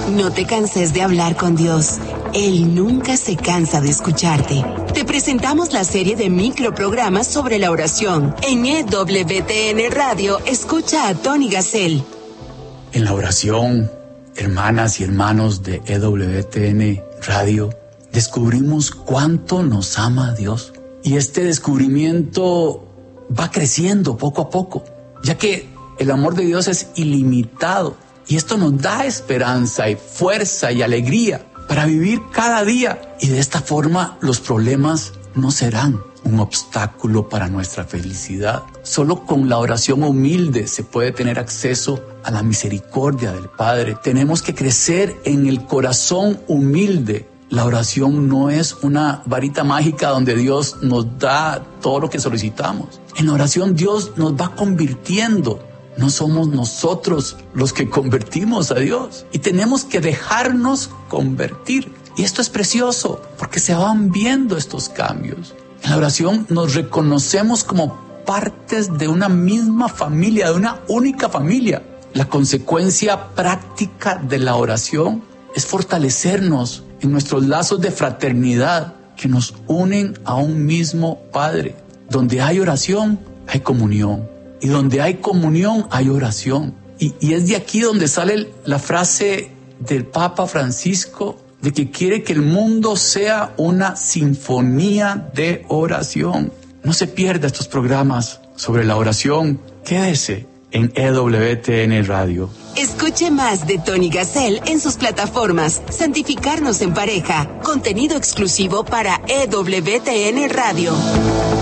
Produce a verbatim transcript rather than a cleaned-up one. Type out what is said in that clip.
No te canses de hablar con Dios. Él nunca se cansa de escucharte. Te presentamos la serie de microprogramas sobre la oración. En E W T N Radio, escucha a Tony Gassel. En la oración, hermanas y hermanos de E W T N Radio, descubrimos cuánto nos ama Dios. Y este descubrimiento va creciendo poco a poco, ya que el amor de Dios es ilimitado. Y esto nos da esperanza y fuerza y alegría para vivir cada día. Y de esta forma los problemas no serán un obstáculo para nuestra felicidad. Solo con la oración humilde se puede tener acceso a la misericordia del Padre. Tenemos que crecer en el corazón humilde. La oración no es una varita mágica donde Dios nos da todo lo que solicitamos. En la oración Dios nos va convirtiendo. No somos nosotros los que convertimos a Dios. Y tenemos que dejarnos convertir. Y esto es precioso porque se van viendo estos cambios. En la oración nos reconocemos como partes de una misma familia, de una única familia. La consecuencia práctica de la oración es fortalecernos en nuestros lazos de fraternidad que nos unen a un mismo Padre. Donde hay oración, hay comunión. Y donde hay comunión, hay oración. Y, y es de aquí donde sale la frase del Papa Francisco de que quiere que el mundo sea una sinfonía de oración. No se pierda estos programas sobre la oración. Quédese en E W T N Radio. Escuche más de Tony Gassel en sus plataformas. Santificarnos en pareja. Contenido exclusivo para E W T N Radio.